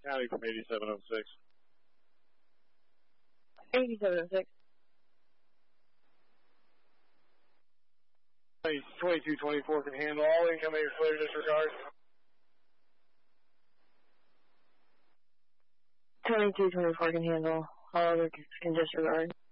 County from 8706. 8706. 2224 can handle all incoming clear disregard. 2224 can handle all other can disregard.